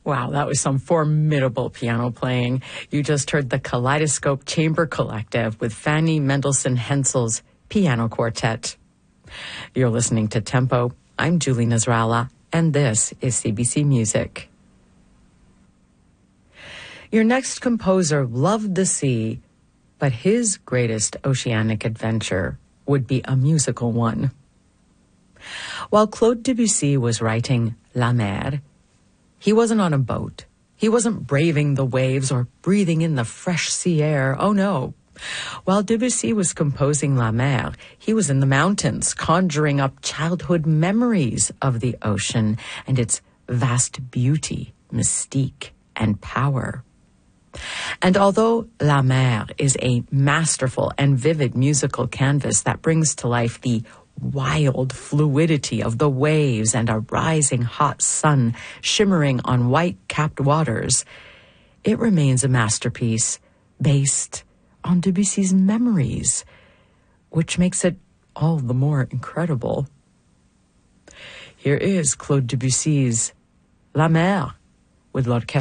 Wow, that was some formidable piano playing. You just heard the Kaleidoscope Chamber Collective with Fanny Mendelssohn Hensel's Piano Quartet. You're listening to Tempo. I'm Julie Nasrallah, and this is CBC Music. Your next composer loved the sea, but his greatest oceanic adventure would be a musical one. While Claude Debussy was writing La Mer, he wasn't on a boat. He wasn't braving the waves or breathing in the fresh sea air. Oh, no. While Debussy was composing La Mer, he was in the mountains, conjuring up childhood memories of the ocean and its vast beauty, mystique, and power. And although La Mer is a masterful and vivid musical canvas that brings to life the wild fluidity of the waves and a rising hot sun shimmering on white-capped waters, it remains a masterpiece based on Debussy's memories, which makes it all the more incredible. Here is Claude Debussy's La Mer with l'Orchestre